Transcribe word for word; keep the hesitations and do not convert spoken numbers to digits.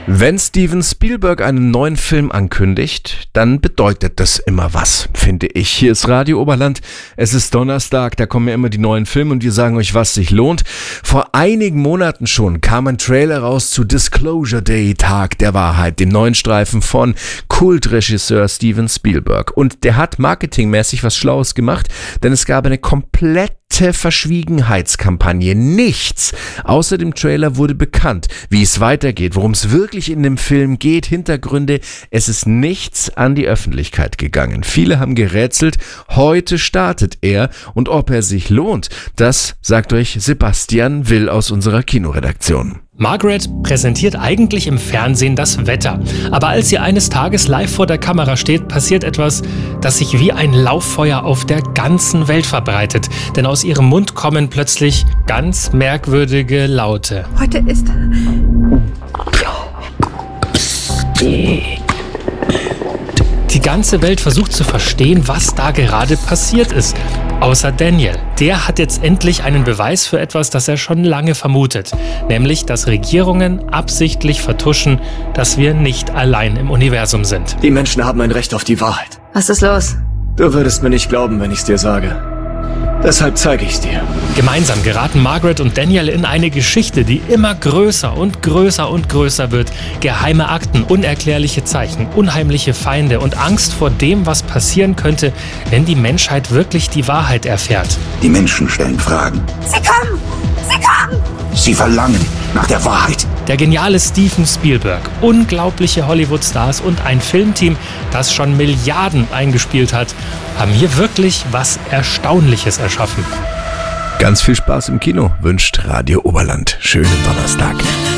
Wenn Steven Spielberg einen neuen Film ankündigt, dann bedeutet das immer was, finde ich. Hier ist Radio Oberland, es ist Donnerstag, da kommen ja immer die neuen Filme und wir sagen euch, was sich lohnt. Vor einigen Monaten schon kam ein Trailer raus zu Disclosure Day, Tag der Wahrheit, dem neuen Streifen von Kultregisseur Steven Spielberg. Und der hat marketingmäßig was Schlaues gemacht, denn es gab eine komplette Verschwiegenheitskampagne. Nichts außer dem Trailer wurde bekannt, wie es weitergeht, worum es wirklich in dem Film geht, Hintergründe. Es ist nichts an die Öffentlichkeit gegangen. Viele haben gerätselt, heute startet er und ob er sich lohnt, das sagt euch Sebastian Will aus unserer Kinoredaktion. Margaret präsentiert eigentlich im Fernsehen das Wetter. Aber als sie eines Tages live vor der Kamera steht, passiert etwas, das sich wie ein Lauffeuer auf der ganzen Welt verbreitet. Denn aus ihrem Mund kommen plötzlich ganz merkwürdige Laute. Heute ist... Die ganze Welt versucht zu verstehen, was da gerade passiert ist. Außer Daniel. Der hat jetzt endlich einen Beweis für etwas, das er schon lange vermutet. Nämlich, dass Regierungen absichtlich vertuschen, dass wir nicht allein im Universum sind. Die Menschen haben ein Recht auf die Wahrheit. Was ist los? Du würdest mir nicht glauben, wenn ich's dir sage. Deshalb zeige ich's dir. Gemeinsam geraten Margaret und Daniel in eine Geschichte, die immer größer und größer und größer wird. Geheime Akten, unerklärliche Zeichen, unheimliche Feinde und Angst vor dem, was passieren könnte, wenn die Menschheit wirklich die Wahrheit erfährt. Die Menschen stellen Fragen. Sie kommen! Sie kommen! Sie verlangen nach der Wahrheit. Der geniale Steven Spielberg, unglaubliche Hollywood-Stars und ein Filmteam, das schon Milliarden eingespielt hat, haben hier wirklich was Erstaunliches erschaffen. Ganz viel Spaß im Kino wünscht Radio Oberland. Schönen Donnerstag.